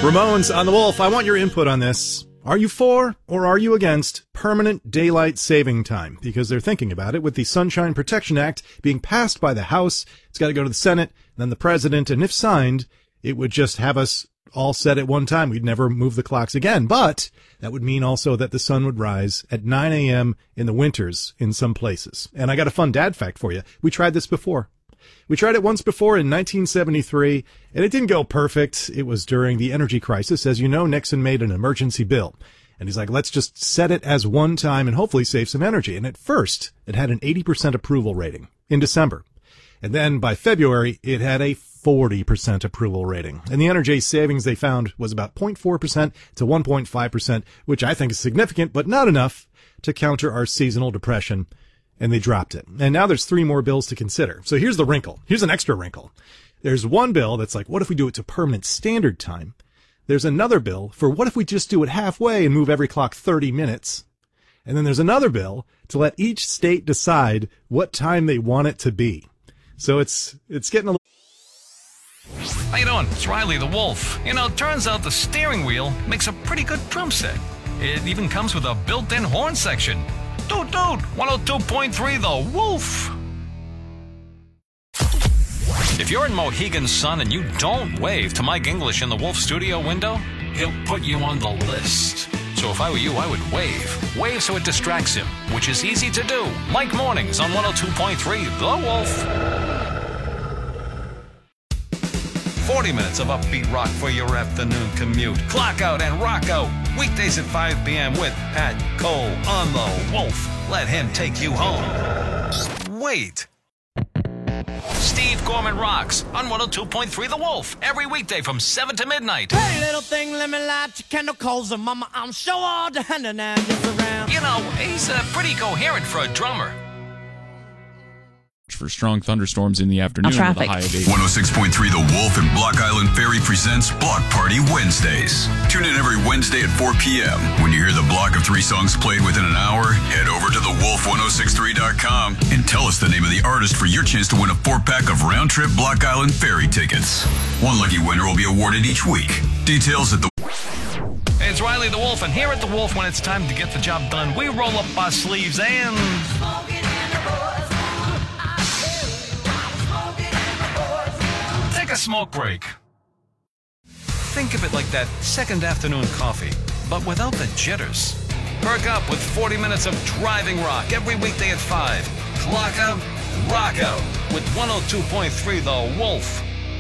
Ramones on the Wolf. I want your input on this. Are you for or are you against permanent daylight saving time? Because they're thinking about it with the Sunshine Protection Act being passed by the House. It's got to go to the Senate, then the President, and if signed, it would just have us all set at one time. We'd never move the clocks again. But that would mean also that the sun would rise at 9 a.m. in the winters in some places. And I got a fun dad fact for you. We tried this before. We tried it once before in 1973, and it didn't go perfect. It was during the energy crisis. As you know, Nixon made an emergency bill. And he's like, let's just set it as one time and hopefully save some energy. And at first, it had an 80% approval rating in December. And then by February, it had a 40% approval rating. And the energy savings they found was about 0.4% to 1.5%, which I think is significant, but not enough to counter our seasonal depression. And they dropped it. And now there's 3 more bills to consider. So here's the wrinkle. Here's an extra wrinkle. There's one bill that's like, what if we do it to permanent standard time? There's another bill for what if we just do it halfway and move every clock 30 minutes? And then there's another bill to let each state decide what time they want it to be. So it's getting a little... How you doing? It's Riley the Wolf. You know, turns out the steering wheel makes a pretty good drum set. It even comes with a built-in horn section. Toot toot! 102.3 The Wolf. If you're in Mohegan Sun and you don't wave to Mike English in the Wolf studio window, he'll put you on the list. So if I were you, I would wave. Wave so it distracts him, which is easy to do. Mike Mornings on 102.3 The Wolf. 40 minutes of upbeat rock for your afternoon commute. Clock out and rock out. Weekdays at 5 p.m. with Pat Cole on The Wolf. Let him take you home. Wait. Steve Gorman rocks on 102.3 The Wolf. Every weekday from 7 to midnight. Hey, little thing, let me light your candle coals. And mama, I'm sure all the hand and is around. You know, he's pretty coherent for a drummer. For strong thunderstorms in the afternoon with a high of 8. 106.3 The Wolf and Block Island Ferry presents Block Party Wednesdays. Tune in every Wednesday at 4 p.m. When you hear the block of 3 songs played within an hour, head over to thewolf1063.com and tell us the name of the artist for your chance to win a 4-pack of round-trip Block Island Ferry tickets. One lucky winner will be awarded each week. Details at the... Hey, it's Riley the Wolf, and here at The Wolf, when it's time to get the job done, we roll up our sleeves and... take a smoke break. Think of it like that second afternoon coffee, but without the jitters. Perk up with 40 minutes of driving rock every weekday at 5. Clock out, rock out with 102.3 The Wolf.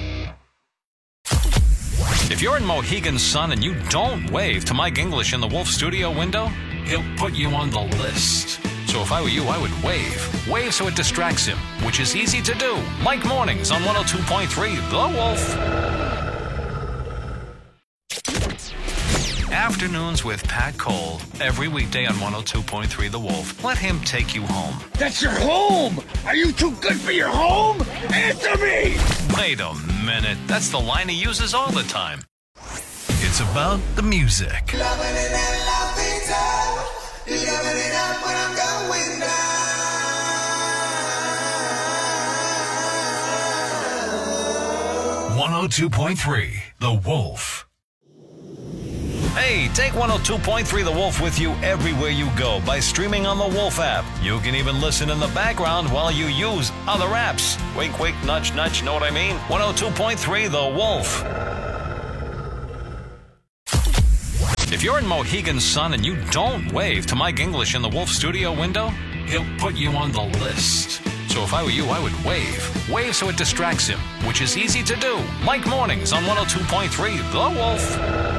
If you're in Mohegan Sun and you don't wave to Mike English in the Wolf studio window, he'll put you on the list. So if I were you, I would wave. Wave so it distracts him, which is easy to do. Mike Mornings on 102.3 The Wolf. Afternoons with Pat Cole, every weekday on 102.3 The Wolf. Let him take you home. That's your home! Are you too good for your home? Answer me! Wait a minute. That's the line he uses all the time. It's about the music. Loving it and loving time. Loving it up when I'm going down. 102.3 The Wolf. Hey, take 102.3 The Wolf with you everywhere you go by streaming on the Wolf app. You can even listen in the background while you use other apps. Wink, wink, nudge, nudge, know what I mean? 102.3 The Wolf. If you're in Mohegan Sun and you don't wave to Mike English in the Wolf studio window, he'll put you on the list. So if I were you, I would wave. Wave so it distracts him, which is easy to do. Mike Mornings on 102.3 The Wolf.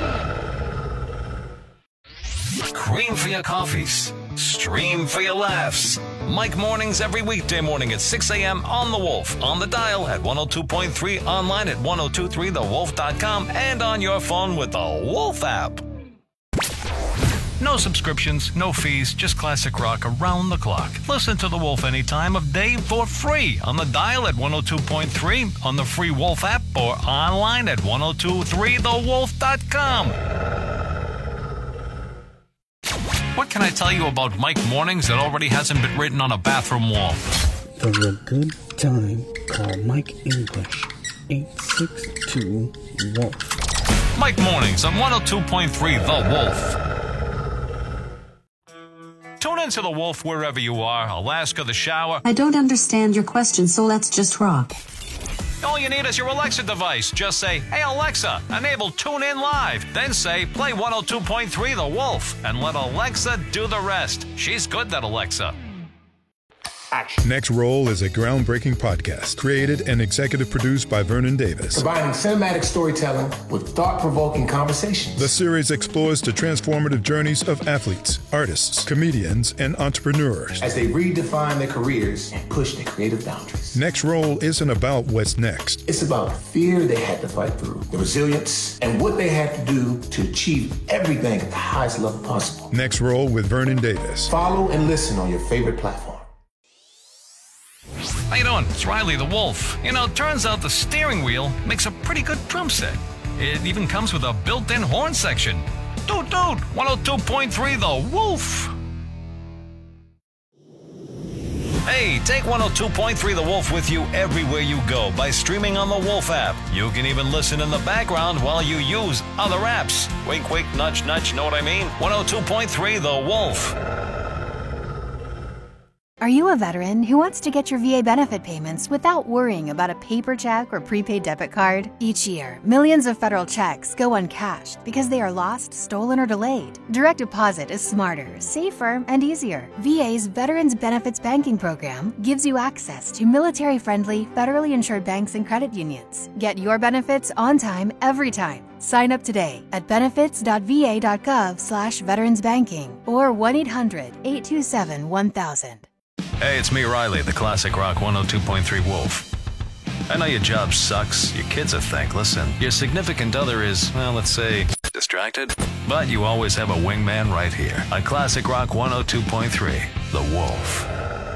Cream for your coffees. Stream for your laughs. Mike Mornings every weekday morning at 6 a.m. on The Wolf. On the dial at 102.3, online at 1023thewolf.com, and on your phone with the Wolf app. No subscriptions, no fees, just classic rock around the clock. Listen to The Wolf any time of day for free on the dial at 102.3, on the free Wolf app, or online at 1023thewolf.com. What can I tell you about Mike Mornings that already hasn't been written on a bathroom wall? For a good time, call Mike English, 862-WOLF. Mike Mornings on 102.3 The Wolf. Tune into The Wolf wherever you are. Alaska, the shower. I don't understand your question, so let's just rock. All you need is your Alexa device. Just say, "Hey Alexa, enable TuneIn Live." Then say, "Play 102.3 The Wolf," and let Alexa do the rest. She's good, that Alexa. Next Roll is a groundbreaking podcast created and executive produced by Vernon Davis. Combining cinematic storytelling with thought-provoking conversations. The series explores the transformative journeys of athletes, artists, comedians, and entrepreneurs as they redefine their careers and push their creative boundaries. Next Roll isn't about what's next. It's about the fear they had to fight through, the resilience, and what they had to do to achieve everything at the highest level possible. Next Roll with Vernon Davis. Follow and listen on your favorite platform. How you doing? It's Riley the Wolf. You know, turns out the steering wheel makes a pretty good drum set. It even comes with a built-in horn section. Dude, 102.3 The Wolf. Hey, take 102.3 The Wolf with you everywhere you go by streaming on the Wolf app. You can even listen in the background while you use other apps. Wink, wink, nudge, nudge, know what I mean? 102.3 The Wolf. Are you a veteran who wants to get your VA benefit payments without worrying about a paper check or prepaid debit card? Each year, millions of federal checks go uncashed because they are lost, stolen, or delayed. Direct deposit is smarter, safer, and easier. VA's Veterans Benefits Banking Program gives you access to military-friendly, federally insured banks and credit unions. Get your benefits on time, every time. Sign up today at benefits.va.gov/veteransbanking or 1-800-827-1000. Hey, it's me, Riley, the Classic Rock 102.3 Wolf. I know your job sucks, your kids are thankless, and your significant other is, well, let's say, distracted. But you always have a wingman right here on Classic Rock 102.3, The Wolf.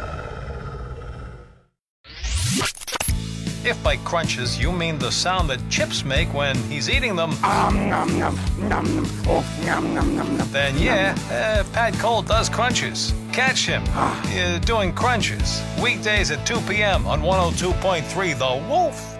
If by crunches you mean the sound that chips make when he's eating them, then yeah, Pat Cole does crunches. Catch him doing crunches weekdays at 2 p.m. on 102.3 The Wolf.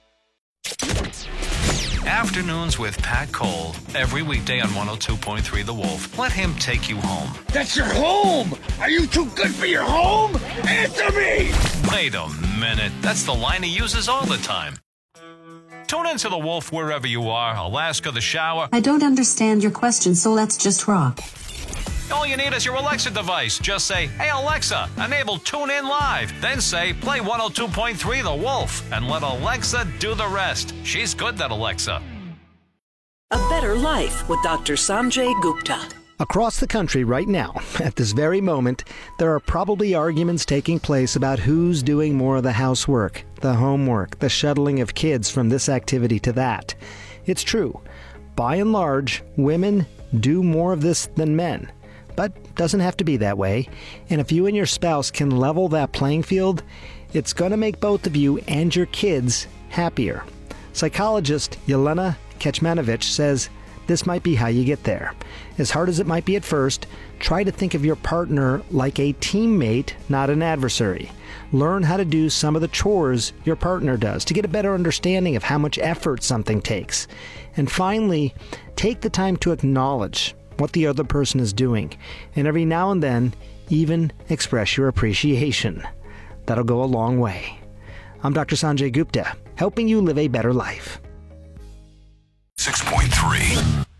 Afternoons with Pat Cole every weekday on 102.3 The Wolf. Let him take you home. That's your home! Are you too good for your home? Answer me! Wait a minute. That's the line he uses all the time. Tune into The Wolf wherever you are. Alaska, the shower. I don't understand your question, so let's just rock. All you need is your Alexa device. Just say, "Hey Alexa, enable TuneIn Live." Then say, "Play 102.3 The Wolf," and let Alexa do the rest. She's good, that Alexa. A Better Life with Dr. Sanjay Gupta. Across the country right now, at this very moment, there are probably arguments taking place about who's doing more of the housework, the homework, the shuttling of kids from this activity to that. It's true. By and large, women do more of this than men. But doesn't have to be that way. And if you and your spouse can level that playing field, it's going to make both of you and your kids happier. Psychologist Yelena Kecmanovic says this might be how you get there. As hard as it might be at first, try to think of your partner like a teammate, not an adversary. Learn how to do some of the chores your partner does to get a better understanding of how much effort something takes. And finally, take the time to acknowledge what the other person is doing, and every now and then, even express your appreciation. That'll go a long way. I'm Dr. Sanjay Gupta, helping you live a better life. 6.3